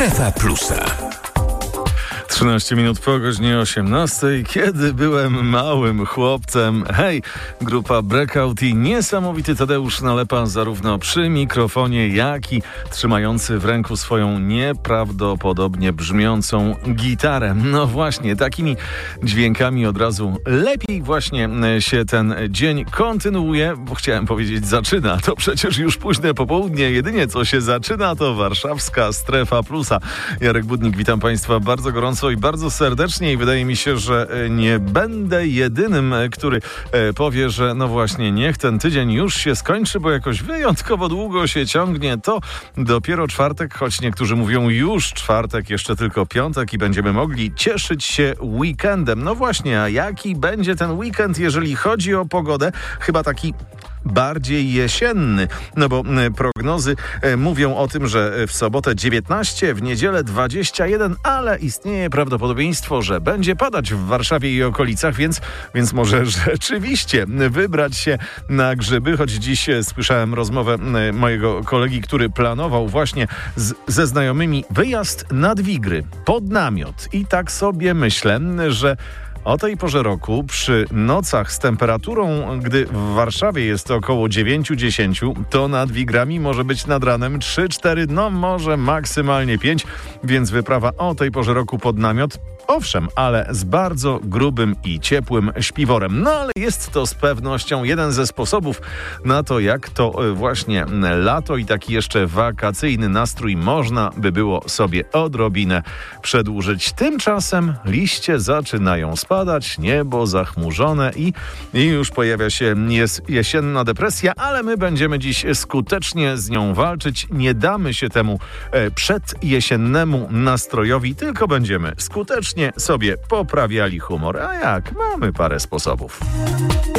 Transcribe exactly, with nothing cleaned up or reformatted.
Strefa Plusa. trzynaście minut po godzinie osiemnastej, kiedy byłem małym chłopcem. Hej, grupa Breakout i niesamowity Tadeusz Nalepa zarówno przy mikrofonie, jak i trzymający w ręku swoją nieprawdopodobnie brzmiącą gitarę. No właśnie, takimi dźwiękami od razu lepiej właśnie się ten dzień kontynuuje, bo chciałem powiedzieć zaczyna. To przecież już późne popołudnie. Jedynie co się zaczyna to warszawska Strefa Plusa. Jarek Budnik, witam Państwa bardzo gorąco i bardzo serdecznie i wydaje mi się, że nie będę jedynym, który powie, że no właśnie niech ten tydzień już się skończy, bo jakoś wyjątkowo długo się ciągnie. To dopiero czwartek, choć niektórzy mówią już czwartek, jeszcze tylko piątek i będziemy mogli cieszyć się weekendem. No właśnie, a jaki będzie ten weekend, jeżeli chodzi o pogodę? Chyba taki bardziej jesienny, no bo prognozy mówią o tym, że w sobotę dziewiętnaście, w niedzielę dwadzieścia jeden, ale istnieje prawdopodobieństwo, że będzie padać w Warszawie i okolicach, więc, więc może rzeczywiście wybrać się na grzyby, choć dziś słyszałem rozmowę mojego kolegi, który planował właśnie z, ze znajomymi wyjazd nad Wigry, pod namiot i tak sobie myślę, że o tej porze roku, przy nocach z temperaturą, gdy w Warszawie jest około dziewięć dziesięć, to nad Wigrami może być nad ranem trzy cztery, no może maksymalnie pięć, więc wyprawa o tej porze roku pod namiot, owszem, ale z bardzo grubym i ciepłym śpiworem. No ale jest to z pewnością jeden ze sposobów na to, jak to właśnie lato i taki jeszcze wakacyjny nastrój można by było sobie odrobinę przedłużyć. Tymczasem liście zaczynają spadać, niebo zachmurzone i, i już pojawia się jest jesienna depresja, ale my będziemy dziś skutecznie z nią walczyć. Nie damy się temu e, przedjesiennemu nastrojowi, tylko będziemy skutecznie sobie poprawiali humor. A jak? Mamy parę sposobów.